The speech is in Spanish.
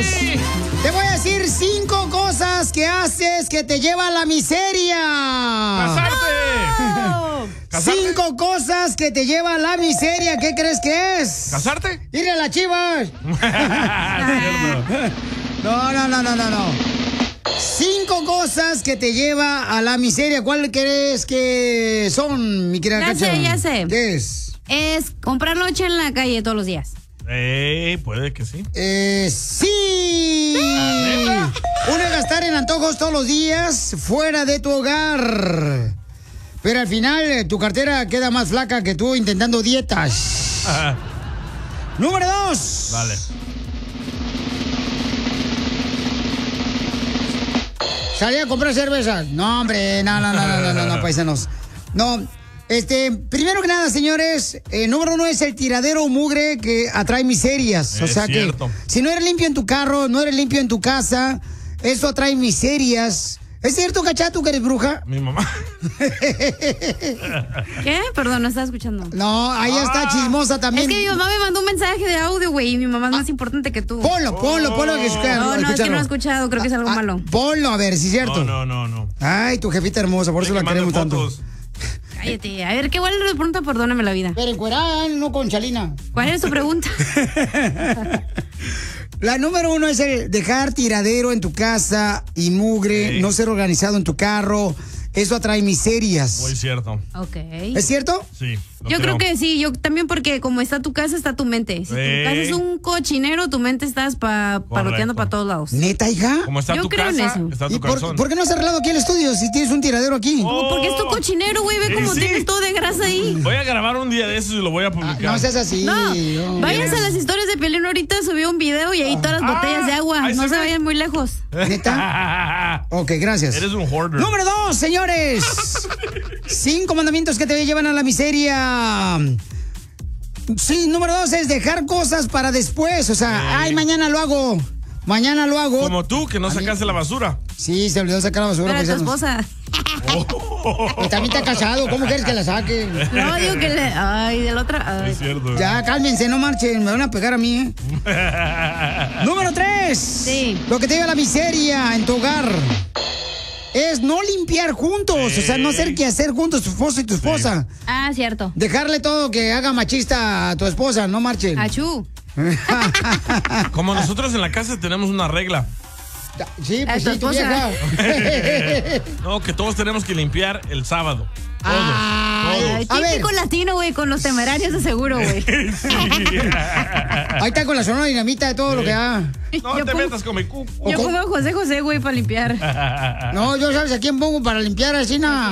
Te voy a decir 5 cosas que haces que te lleva a la miseria. ¡Casarte! 5 cosas que te lleva a la miseria. ¿Qué crees que es? ¿Casarte? ¡Ir a las Chivas! No. 5 cosas que te lleva a la miseria. ¿Cuál crees que son, mi querida Cacha? Ya sé. ¿Qué es? Es comprar noche en la calle todos los días. Puede que sí. ¡Sí! Uno es gastar en antojos todos los días fuera de tu hogar. Pero al final tu cartera queda más flaca que tú intentando dietas. Número 2. Dale. Salí a comprar cerveza. No, hombre, no, paisanos. No, primero que nada, señores, número 1 es el tiradero mugre que atrae miserias. O sea cierto. que si no eres limpio en tu carro, no eres limpio en tu casa, eso atrae miserias. ¿Es cierto, Cachá, tú que eres bruja? Mi mamá. ¿Qué? Perdón, no estaba escuchando. No, ahí está chismosa también. Es que mi mamá me mandó un mensaje de audio, güey, y mi mamá es más importante que tú. Ponlo, que No, es que no he escuchado, creo que es algo malo. Ponlo, a ver, si es cierto. No. Ay, tu jefita hermosa, por eso la queremos tanto. Cállate. A ver, ¿qué igual le pregunta? Perdóname la vida. Pero encuerada, no con chalina. ¿Cuál es tu pregunta? La número 1 es el dejar tiradero en tu casa y mugre, no ser organizado en tu carro. Eso atrae miserias. Muy cierto. Ok. ¿Es cierto? Sí. Yo creo que sí, yo también, porque como está tu casa, está tu mente. Si tu casa es un cochinero, tu mente estás paloteando para todos lados. ¿Neta, hija? Como está Yo tu creo en casa, eso. está tu ¿Y calzón. por qué no has arreglado aquí el estudio si tienes un tiradero aquí? Porque es tu cochinero, güey, ve cómo tienes todo de grasa ahí. Voy a grabar un día de esos y lo voy a publicar. No seas así. No, váyanse a las historias de Piolín ahorita, subió un video y ahí todas las botellas de agua. No se vayan muy lejos. ¿Neta? Ok, gracias. Eres un hoarder. Número 2, señores. 5 mandamientos que te llevan a la miseria. Sí, número 2 es dejar cosas para después. O sea, mañana lo hago. Como tú, que no sacaste la basura. Sí, se olvidó sacar la basura. Pero tu esposa. Y también está casado. ¿Cómo quieres que la saque? No, digo que le... Ay, del otro... Ay. Es cierto. Ya, cálmense, no marchen. Me van a pegar a mí, Número 3. Sí. Lo que te lleva a la miseria en tu hogar es no limpiar juntos. O sea, no hacer que hacer juntos tu esposo y tu esposa. Ah, cierto. Dejarle todo que haga machista a tu esposa, no marchen. Achú. Como nosotros en la casa tenemos una regla. Sí, pues tu sí, tu esposa. vieja. No, que todos tenemos que limpiar el sábado. Ay, A ver. típico latino, güey, con los temerarios de seguro, güey. Ahí está con la Sonora Dinamita de todo lo que da. No Yo te pongo- metas con mi cuco. Yo pongo a José José, güey, para limpiar. No, yo sabes a quién pongo para limpiar así, nada.